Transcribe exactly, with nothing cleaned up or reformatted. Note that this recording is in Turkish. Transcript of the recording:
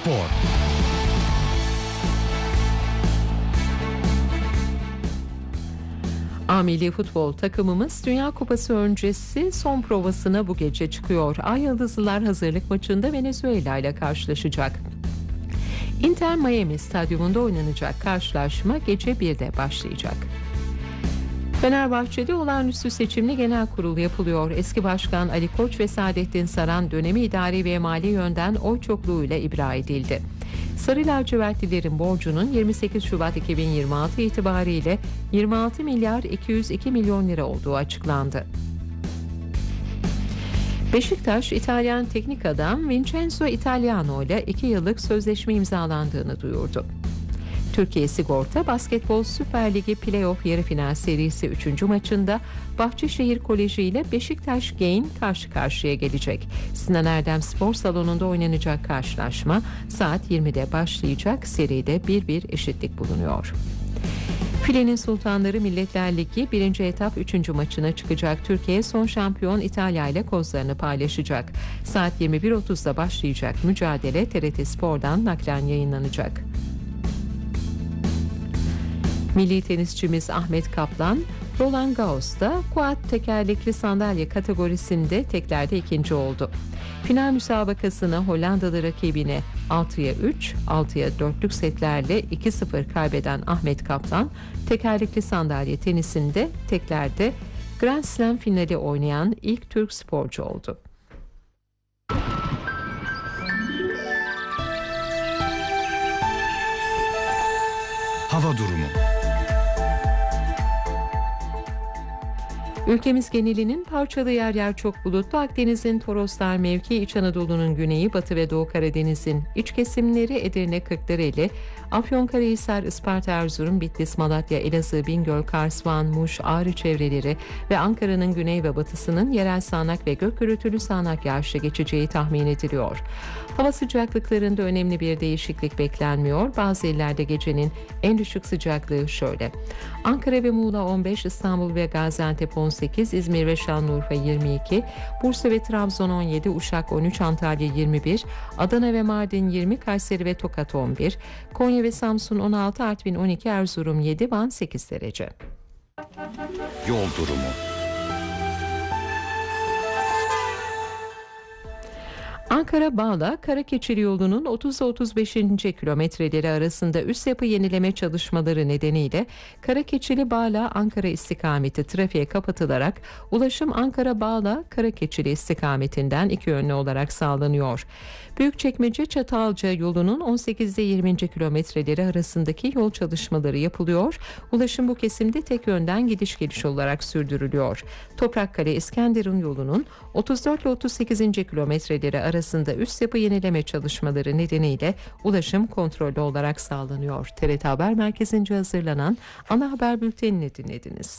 Spor. A Milli Futbol takımımız Dünya Kupası öncesi son provasına bu gece çıkıyor. Ay Yıldızlılar hazırlık maçında Venezuela ile karşılaşacak. Inter Miami stadyumunda oynanacak karşılaşma gece birde başlayacak. Fenerbahçe'de olağanüstü seçimli genel kurul yapılıyor. Eski başkan Ali Koç ve Saadettin Saran dönemi idari ve mali yönden oy çokluğuyla ibra edildi. Sarı lacivertlilerin borcunun yirmi sekiz Şubat iki bin yirmi altı itibariyle yirmi altı milyar iki yüz iki milyon lira olduğu açıklandı. Beşiktaş, İtalyan teknik adam Vincenzo Italiano ile iki yıllık sözleşme imzalandığını duyurdu. Türkiye Sigorta Basketbol Süper Ligi Playoff yarı final serisi üçüncü maçında Bahçeşehir Koleji ile Beşiktaş Gain karşı karşıya gelecek. Sinan Erdem Spor Salonu'nda oynanacak karşılaşma saat yirmide başlayacak. Seride bir bir eşitlik bulunuyor. Filenin Sultanları Milletler Ligi birinci etap üçüncü maçına çıkacak. Türkiye son şampiyon İtalya ile kozlarını paylaşacak. Saat yirmi bir otuzda başlayacak mücadele T R T Spor'dan naklen yayınlanacak. Milli tenisçimiz Ahmet Kaplan, Roland Garros'ta quad tekerlekli sandalye kategorisinde teklerde ikinci oldu. Final müsabakasını Hollandalı rakibine altıya üç, altıya dörtlük setlerle iki sıfır kaybeden Ahmet Kaplan, tekerlekli sandalye tenisinde teklerde Grand Slam finali oynayan ilk Türk sporcu oldu. Hava durumu. Ülkemiz genelinin parçalı yer yer çok bulutlu. Akdeniz'in Toroslar mevki, İç Anadolu'nun güneyi, Batı ve Doğu Karadeniz'in iç kesimleri, Edirne, Kırklareli, Afyonkarahisar, Isparta, Erzurum, Bitlis, Malatya, Elazığ, Bingöl, Kars, Van, Muş, Ağrı çevreleri ve Ankara'nın güney ve batısının yerel sağanak ve gök gürültülü sağanak yağışlı geçeceği tahmin ediliyor. Hava sıcaklıklarında önemli bir değişiklik beklenmiyor. Bazı illerde gecenin en düşük sıcaklığı şöyle: Ankara ve Muğla on beş, İstanbul ve Gaziantep on sekiz, İzmir ve Şanlıurfa yirmi iki, Bursa ve Trabzon on yedi, Uşak on üç, Antalya yirmi bir, Adana ve Mardin yirmi, Kayseri ve Tokat on bir, Konya ve Samsun on altı, Artvin on iki, Erzurum yedi, Van sekiz derece. Yol durumu. Ankara-Bağla Karakeçili yolunun otuz otuz beş. kilometreleri arasında üst yapı yenileme çalışmaları nedeniyle Karakeçili-Bağla Ankara istikameti trafiğe kapatılarak ulaşım Ankara-Bağla Karakeçili istikametinden iki yönlü olarak sağlanıyor. Büyükçekmece-Çatalca yolunun on sekizde yirmi. kilometreleri arasındaki yol çalışmaları yapılıyor. Ulaşım bu kesimde tek yönden gidiş geliş olarak sürdürülüyor. Toprakkale-İskenderun yolunun otuz dört ile otuz sekiz. kilometreleri arasında üst yapı yenileme çalışmaları nedeniyle ulaşım kontrollü olarak sağlanıyor. T R T Haber Merkezi'nce hazırlanan ana haber bültenini dinlediniz.